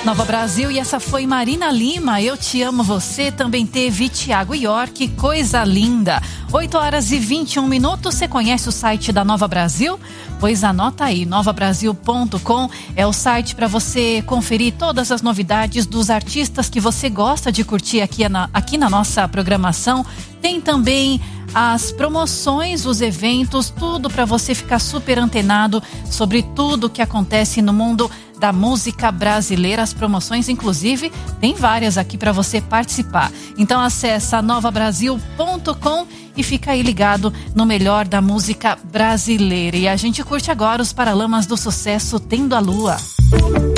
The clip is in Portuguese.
Nova Brasil, e essa foi Marina Lima, Eu Te Amo Você. Também teve Thiago York, Coisa Linda. 8h21. Você conhece o site da Nova Brasil? Pois anota aí, novabrasil.com é o site para você conferir todas as novidades dos artistas que você gosta de curtir aqui na nossa programação. Tem também as promoções, os eventos, tudo para você ficar super antenado sobre tudo que acontece no mundo da música brasileira. As promoções, inclusive, tem várias aqui para você participar. Então acessa novabrasil.com e fica aí ligado no melhor da música brasileira. E a gente curte agora os Paralamas do Sucesso, Tendo a Lua.